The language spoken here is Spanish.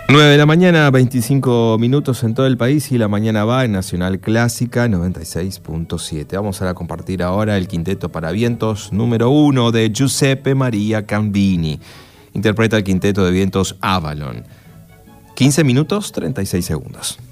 9 de la mañana, 25 minutos en todo el país, y la mañana va en Nacional Clásica 96.7. Vamos a compartir ahora el quinteto para vientos número 1 de Giuseppe Maria Cambini. Interpreta el quinteto de vientos Avalon. 15 minutos, 36 segundos.